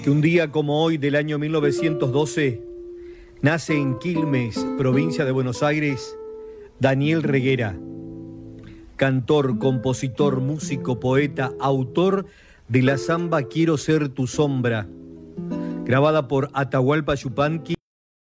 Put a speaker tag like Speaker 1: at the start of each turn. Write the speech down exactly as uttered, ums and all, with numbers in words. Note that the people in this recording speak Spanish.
Speaker 1: que un día como hoy del año mil novecientos doce nace en Quilmes, provincia de Buenos Aires, Daniel Reguera, cantor, compositor, músico, poeta, autor de la samba Quiero ser tu sombra, grabada por Atahualpa Yupanqui